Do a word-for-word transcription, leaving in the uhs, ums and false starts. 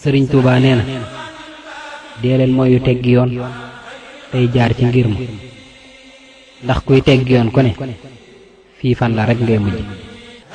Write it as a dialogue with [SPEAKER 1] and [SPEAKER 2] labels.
[SPEAKER 1] sëriñ Tuubaa nee na dee leen mooy yu teggi yoon tey jaar ci ngir ma ndax kuy teggi yoon ku ne fii fan la rek ngay mujj